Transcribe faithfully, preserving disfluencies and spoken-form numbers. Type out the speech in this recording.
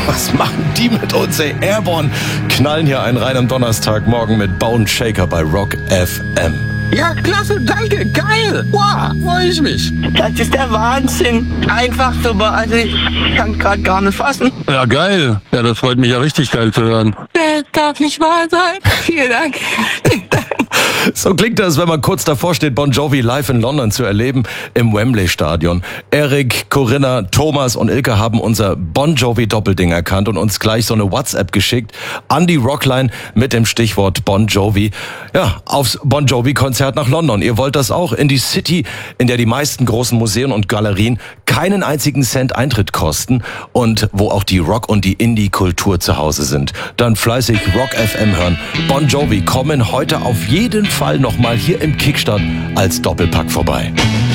Was machen die mit uns, ey? Airborne knallen hier einen rein am Donnerstagmorgen mit Bone Shaker bei Rock F M. Ja, klasse, danke, geil. Wow, freue ich mich. Das ist der Wahnsinn. Einfach super, also ich kann gerade gar nicht fassen. Ja, geil. Ja, das freut mich ja richtig geil zu hören. Das darf nicht wahr sein. Vielen Dank. Vielen Dank. So klingt das, wenn man kurz davor steht, Bon Jovi live in London zu erleben, im Wembley-Stadion. Erik, Corinna, Thomas und Ilke haben unser Bon Jovi-Doppelding erkannt und uns gleich so eine WhatsApp geschickt an die Rockline mit dem Stichwort Bon Jovi. Ja, aufs Bon Jovi-Konzert nach London. Ihr wollt das auch in die City, in der die meisten großen Museen und Galerien keinen einzigen Cent Eintritt kosten und wo auch die Rock- und die Indie-Kultur zu Hause sind. Dann fleißig Rock F M hören. Bon Jovi kommen heute auf jeden Fall nochmal hier im Kickstart als Doppelpack vorbei.